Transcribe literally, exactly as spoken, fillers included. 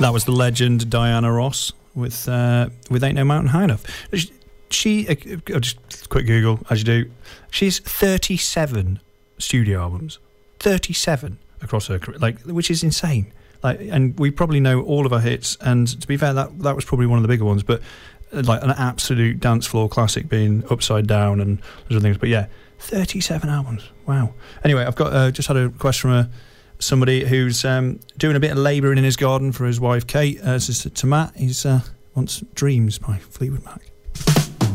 That was the legend Diana Ross with uh, with Ain't No Mountain High Enough. She, uh, just quick Google, as you do, she's thirty-seven studio albums. thirty-seven across her career, like, which is insane. Like, and we probably know all of her hits, and to be fair, that that was probably one of the bigger ones, but like an absolute dance floor classic being Upside Down and other things. But yeah, thirty-seven albums. Wow. Anyway, I've got uh, just had a request from a, somebody who's um, doing a bit of labouring in his garden for his wife Kate. Uh, this is to Matt. He uh, wants Dreams by Fleetwood Mac.